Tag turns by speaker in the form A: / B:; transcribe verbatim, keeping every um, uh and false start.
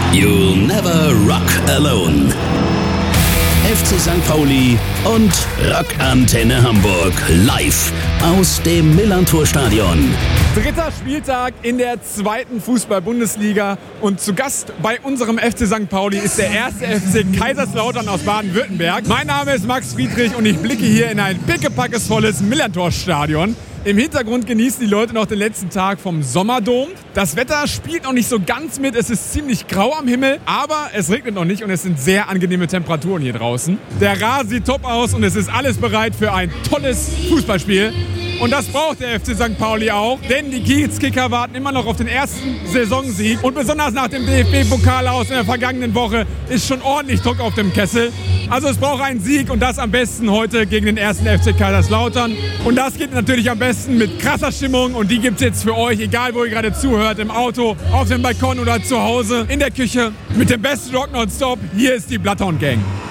A: You'll never rock alone. F C Sankt Pauli und Rockantenne Hamburg live aus dem Millerntor-Stadion.
B: Dritter Spieltag in der zweiten Fußball-Bundesliga und zu Gast bei unserem F C Sankt Pauli ist der erste F C Kaiserslautern aus Baden-Württemberg. Mein Name ist Max Friedrich und ich blicke hier in ein pickepackes-volles Millerntor-Stadion. Im Hintergrund genießen die Leute noch den letzten Tag vom Sommerdom. Das Wetter spielt noch nicht so ganz mit. Es ist ziemlich grau am Himmel, aber es regnet noch nicht und es sind sehr angenehme Temperaturen hier draußen. Der Rasen sieht top aus und es ist alles bereit für ein tolles Fußballspiel. Und das braucht der F C Sankt Pauli auch, denn die Kiezkicker warten immer noch auf den ersten Saisonsieg. Und besonders nach dem D F B-Pokal aus in der vergangenen Woche ist schon ordentlich Druck auf dem Kessel. Also es braucht einen Sieg und das am besten heute gegen den ersten F C Kaiserslautern. Und das geht natürlich am besten mit krasser Stimmung und die gibt es jetzt für euch, egal wo ihr gerade zuhört, im Auto, auf dem Balkon oder zu Hause, in der Küche, mit dem besten Rock nonstop. Hier ist die Bloodhound Gang.